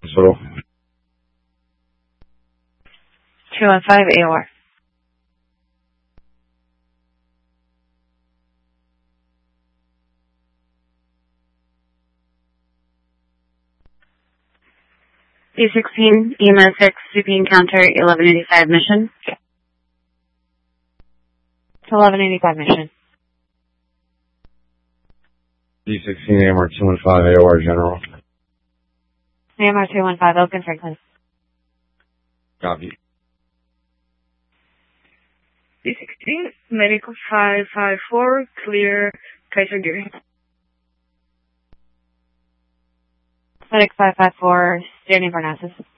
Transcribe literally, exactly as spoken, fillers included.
Hospital. two one five A O R. D sixteen, E M S six, Soupy Encounter, eleven eighty-five mission. It's eleven eighty-five mission. D sixteen, A M R two one five, A O R General. A M R two one five, Oakland Franklin. Copy. D sixteen, Medical five five four, clear Kaiser Geary. Medic five five four, standing for analysis.